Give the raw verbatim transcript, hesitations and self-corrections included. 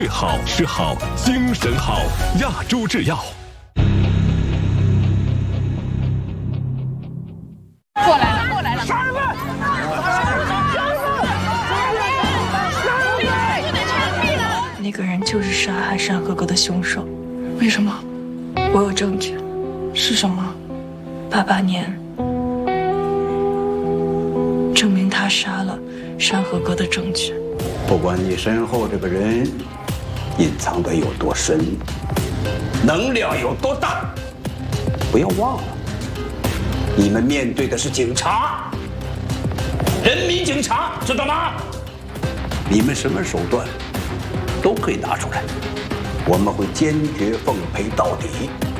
好是好，精神好，亚洲制药。 过来了，过来了！ 杀人犯！ 那个人就是杀害山河哥的凶手。 为什么？ 我有证据。 是什么？ 八八年，证明他杀了山河哥的证据。 不管你身后这个人隐藏的有多深，能量有多大，不要忘了，你们面对的是警察，人民警察，知道吗？你们什么手段都可以拿出来，我们会坚决奉陪到底。